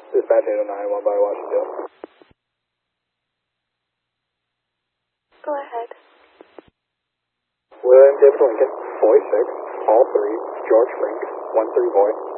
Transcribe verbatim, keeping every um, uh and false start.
Dispatch eight oh nine, one by Washington. Go ahead. William Gibbs Lincoln, boy six, hall three, George Frink, one three boy.